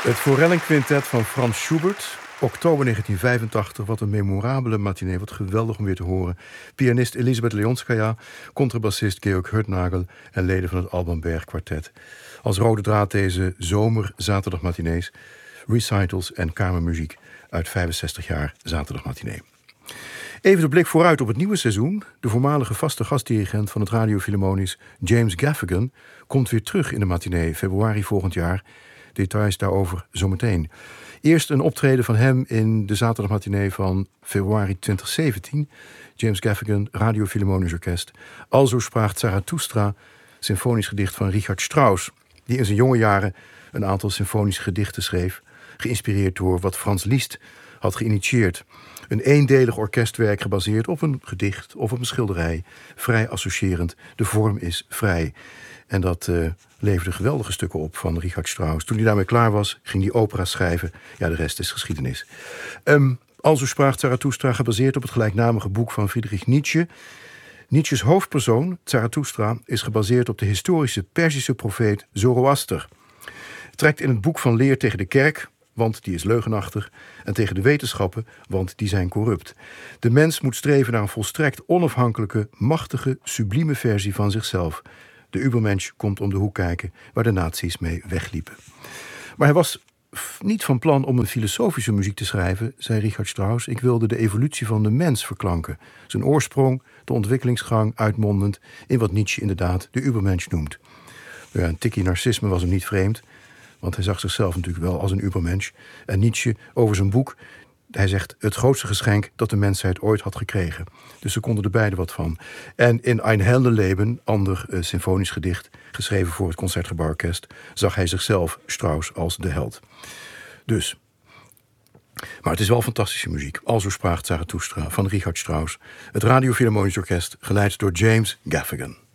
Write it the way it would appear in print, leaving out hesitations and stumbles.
Het Forellenquintet van Franz Schubert, oktober 1985. Wat een memorabele matinee, wat geweldig om weer te horen. Pianist Elisabeth Leonskaya, contrabassist Georg Hurtnagel en leden van het Alban Berg Kwartet. Als rode draad deze zomer-zaterdagmatinees, recitals en kamermuziek uit 65 jaar zaterdagmatinee. Even de blik vooruit op het nieuwe seizoen. De voormalige vaste gastdirigent van het Radio Philharmonisch, James Gaffigan, komt weer terug in de matinee februari volgend jaar. Details daarover zometeen. Eerst een optreden van hem in de zaterdagmatinee van februari 2017. James Gaffigan, Radio Philharmonisch Orkest. Also sprach Zarathustra, symfonisch gedicht van Richard Strauss, die in zijn jonge jaren een aantal symfonische gedichten schreef, geïnspireerd door wat Franz Liszt had geïnitieerd. Een eendelig orkestwerk gebaseerd op een gedicht of op een schilderij. Vrij associërend. De vorm is vrij. En dat leverde geweldige stukken op van Richard Strauss. Toen hij daarmee klaar was, ging hij opera schrijven. Ja, de rest is geschiedenis. Also sprach Zarathustra, gebaseerd op het gelijknamige boek van Friedrich Nietzsche. Nietzsches hoofdpersoon, Zarathustra, is gebaseerd op de historische Perzische profeet Zoroaster. Trekt in het boek van leer tegen de kerk, want die is leugenachtig, en tegen de wetenschappen, want die zijn corrupt. De mens moet streven naar een volstrekt onafhankelijke, machtige, sublieme versie van zichzelf. De Übermensch komt om de hoek kijken, waar de nazi's mee wegliepen. Maar hij was niet van plan om een filosofische muziek te schrijven, zei Richard Strauss. Ik wilde de evolutie van de mens verklanken. Zijn oorsprong, de ontwikkelingsgang, uitmondend in wat Nietzsche inderdaad de Übermensch noemt. Ja, een tikkie narcisme was hem niet vreemd, want hij zag zichzelf natuurlijk wel als een Übermensch. En Nietzsche over zijn boek, hij zegt het grootste geschenk dat de mensheid ooit had gekregen. Dus ze konden er beide wat van. En in Ein Heldenleben, ander symfonisch gedicht, geschreven voor het Concertgebouworkest, zag hij zichzelf, Strauss, als de held. Dus. Maar het is wel fantastische muziek. Also sprach Zarathustra van Richard Strauss. Het Radio Philharmonisch Orkest, geleid door James Gaffigan.